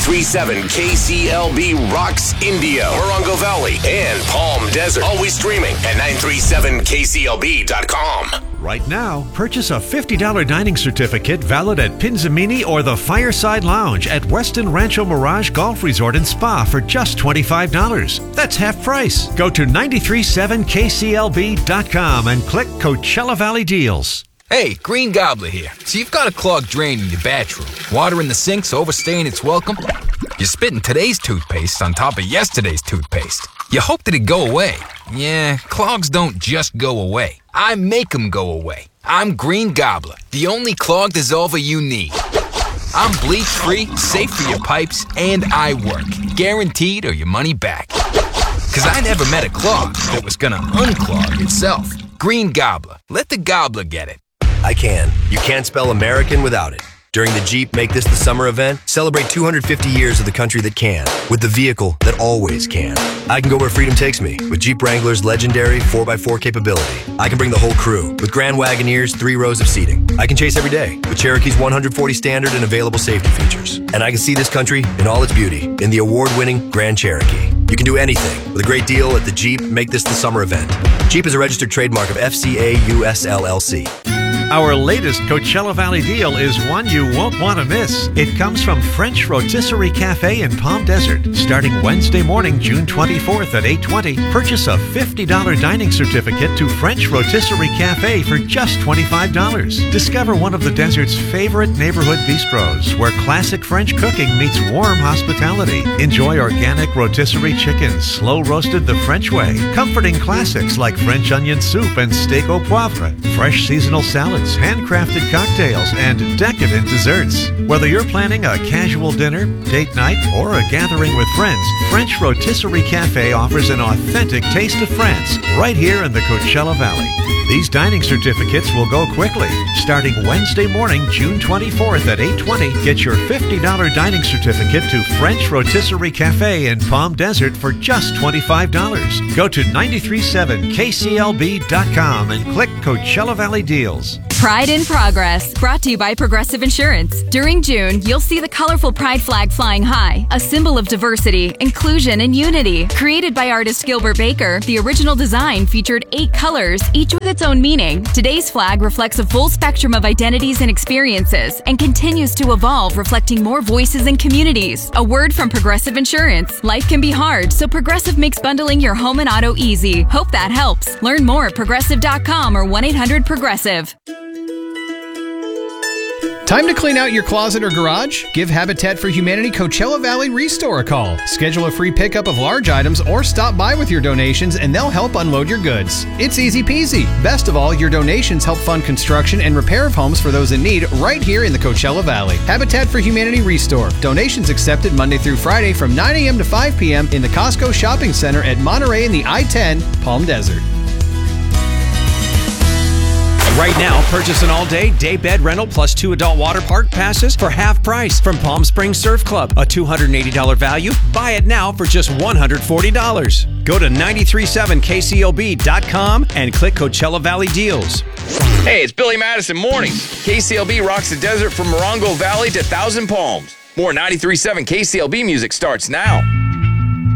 93.7 KCLB rocks Indio, Morongo Valley, and Palm Desert. Always streaming at 937kclb.com. Right now, purchase a $50 dining certificate valid at Pinzamini or the Fireside Lounge at Weston Rancho Mirage Golf Resort and Spa for just $25. That's half price. Go to 937kclb.com and click Coachella Valley Deals. Hey, Green Gobbler here. So you've got a clogged drain in your bathroom. Water in the sink's overstaying its welcome. You're spitting today's toothpaste on top of yesterday's toothpaste. You hope that it go away. Yeah, clogs don't just go away. I make them go away. I'm Green Gobbler, the only clog dissolver you need. I'm bleach-free, safe for your pipes, and I work. Guaranteed or your money back. Because I never met a clog that was gonna unclog itself. Green Gobbler. Let the gobbler get it. I can. You can't spell American without it. During the Jeep Make This the Summer event, celebrate 250 years of the country that can, with the vehicle that always can. I can go where freedom takes me, with Jeep Wrangler's legendary 4x4 capability. I can bring the whole crew, with Grand Wagoneer's 3 rows of seating. I can chase every day, with Cherokee's 140 standard and available safety features. And I can see this country in all its beauty, in the award-winning Grand Cherokee. You can do anything with a great deal at the Jeep Make This the Summer event. Jeep is a registered trademark of FCA US LLC. Our latest Coachella Valley deal is one you won't want to miss. It comes from French Rotisserie Cafe in Palm Desert. Starting Wednesday morning, June 24th at 8:20, purchase a $50 dining certificate to French Rotisserie Cafe for just $25. Discover one of the desert's favorite neighborhood bistros, where classic French cooking meets warm hospitality. Enjoy organic rotisserie chicken, slow roasted the French way, comforting classics like French onion soup and steak au poivre, fresh seasonal salads, handcrafted cocktails, and decadent desserts. Whether you're planning a casual dinner, date night, or a gathering with friends, French Rotisserie Cafe offers an authentic taste of France right here in the Coachella Valley. These dining certificates will go quickly. Starting Wednesday morning, June 24th at 8:20, get your $50 dining certificate to French Rotisserie Cafe in Palm Desert for just $25. Go to 937kclb.com and click Coachella Valley Deals. Pride in Progress, brought to you by Progressive Insurance. During June, you'll see the colorful pride flag flying high, a symbol of diversity, inclusion, and unity. Created by artist Gilbert Baker, the original design featured 8 colors, each with its own meaning. Today's flag reflects a full spectrum of identities and experiences and continues to evolve, reflecting more voices and communities. A word from Progressive Insurance. Life can be hard, so Progressive makes bundling your home and auto easy. Hope that helps. Learn more at progressive.com or 1-800-PROGRESSIVE. Time to clean out your closet or garage? Give Habitat for Humanity Coachella Valley Restore a call. Schedule a free pickup of large items or stop by with your donations and they'll help unload your goods. It's easy peasy. Best of all, your donations help fund construction and repair of homes for those in need right here in the Coachella Valley. Habitat for Humanity Restore. Donations accepted Monday through Friday from 9 a.m. to 5 p.m. in the Costco Shopping Center at Monterey in the I-10, Palm Desert. Right now, purchase an all-day day bed rental plus 2 adult water park passes for half price from Palm Springs Surf Club. A $280 value. Buy it now for just $140. Go to 937kclb.com and click Coachella Valley Deals. Hey, it's Billy Madison Mornings. KCLB rocks the desert from Morongo Valley to Thousand Palms. More 93.7 KCLB music starts now.